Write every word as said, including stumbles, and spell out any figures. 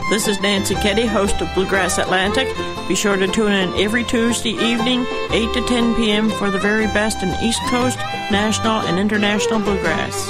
This is Nancy Ketty, host of Bluegrass Atlantic. Be sure to tune in every Tuesday evening, eight to ten p.m. for the very best in East Coast, national, and international bluegrass.